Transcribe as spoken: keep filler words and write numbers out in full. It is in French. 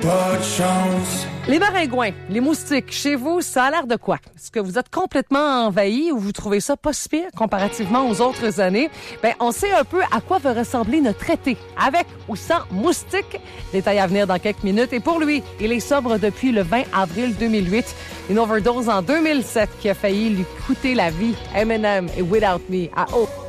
Pas de chance. Les maringouins, les moustiques, chez vous, ça a l'air de quoi? Est-ce que vous êtes complètement envahis ou vous trouvez ça pas si pire comparativement aux autres années? Ben, on sait un peu à quoi va ressembler notre été, avec ou sans moustiques. Détail à venir dans quelques minutes. Et pour lui, il est sobre depuis le vingt avril deux mille huit. Une overdose en deux mille sept qui a failli lui coûter la vie. Eminem et Without Me à haut.